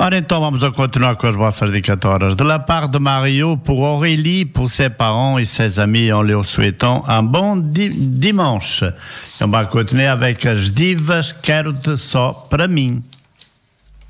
Ora então vamos a continuar com as vossas dedicatórias. De la part de Mario, pour Aurélie, pour ses parents et ses amis, en leur souhaitant un bon dimanche. On va continuer avec as divas Quero-te só para mim.